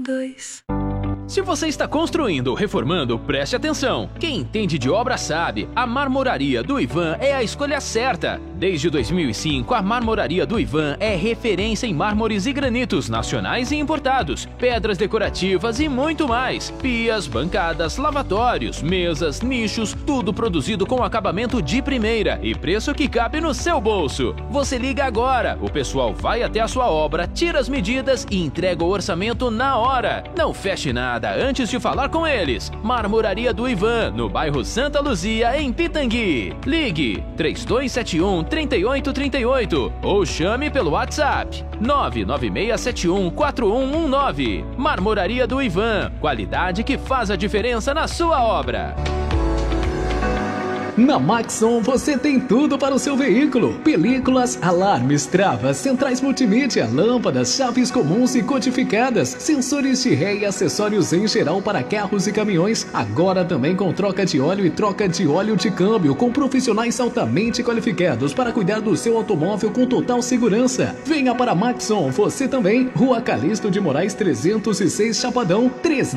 dois. Se você está construindo ou reformando, preste atenção. Quem entende de obra sabe, a Marmoraria do Ivan é a escolha certa. Desde 2005, a Marmoraria do Ivan é referência em mármores e granitos nacionais e importados, pedras decorativas e muito mais. Pias, bancadas, lavatórios, mesas, nichos, tudo produzido com acabamento de primeira e preço que cabe no seu bolso. Você liga agora, o pessoal vai até a sua obra, tira as medidas e entrega o orçamento na hora. Não feche nada antes de falar com eles. Marmoraria do Ivan, no bairro Santa Luzia, em Pitangui. Ligue 3271-3838 ou chame pelo WhatsApp 996714119. Marmoraria do Ivan, qualidade que faz a diferença na sua obra. Na Maxon você tem tudo para o seu veículo: películas, alarmes, travas, centrais multimídia, lâmpadas, chaves comuns e codificadas, sensores de ré e acessórios em geral para carros e caminhões. Agora também com troca de óleo e troca de óleo de câmbio, com profissionais altamente qualificados para cuidar do seu automóvel com total segurança. Venha para a Maxon, você também. Rua Calixto de Moraes 306, Chapadão,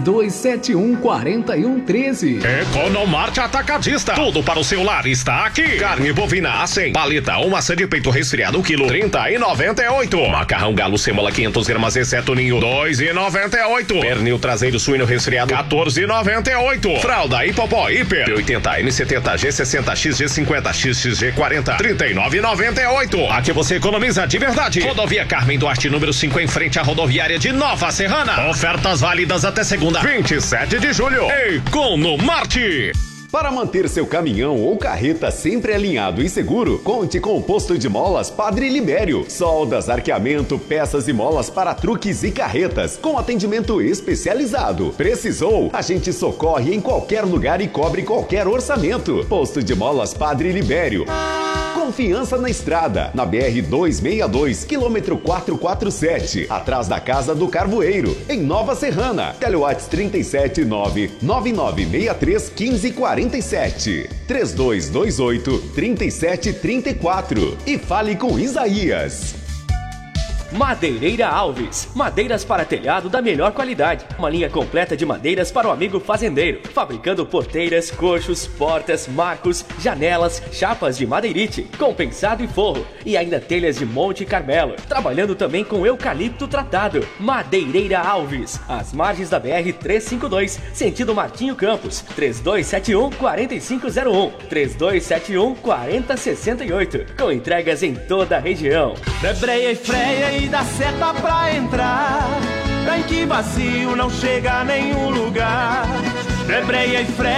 3271-4113. Economarte Atacadista, tudo para o celular está aqui. Carne bovina A100, paleta ou maçã de peito resfriado, quilo, R$30,98. Macarrão galo sêmola 500 gramas, exceto ninho, R$2,98. Pernil traseiro suíno resfriado, R$14,98. Fralda Hipopó Hiper, P80, M70, G60, XG50, XG40, R$39,98. Aqui você economiza de verdade. Rodovia Carmen Duarte, número 5, em frente à rodoviária de Nova Serrana. Ofertas válidas até segunda, 27 de julho. Economarte. Para manter seu caminhão ou carreta sempre alinhado e seguro, conte com o posto de molas Padre Libério. Soldas, arqueamento, peças e molas para truques e carretas, com atendimento especializado. Precisou? A gente socorre em qualquer lugar e cobre qualquer orçamento. Posto de molas Padre Libério. Confiança na estrada, na BR-262, quilômetro 447, atrás da Casa do Carvoeiro, em Nova Serrana. Telewatts 379-9963-1547, 3228-3734 e fale com Isaías. Madeireira Alves, madeiras para telhado da melhor qualidade. Uma linha completa de madeiras para o amigo fazendeiro, fabricando porteiras, coxos, portas, marcos, janelas, chapas de madeirite, compensado e forro, e ainda telhas de Monte Carmelo. Trabalhando também com eucalipto tratado. Madeireira Alves, às margens da BR-352, sentido Martinho Campos, 3271-4501, 3271-4068, com entregas em toda a região. Debreia e freia e dá seta pra entrar, tanque vazio não chega a nenhum lugar. Debreia e freia